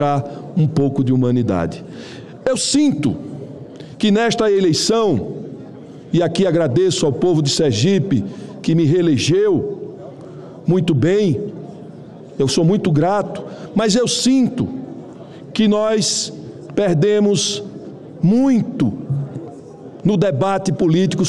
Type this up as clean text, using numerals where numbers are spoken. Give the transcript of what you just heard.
um pouco de humanidade. Eu sinto que nesta eleição, e aqui agradeço ao povo de Sergipe que me reelegeu muito bem, eu sou muito grato, mas eu sinto que nós perdemos muito no debate político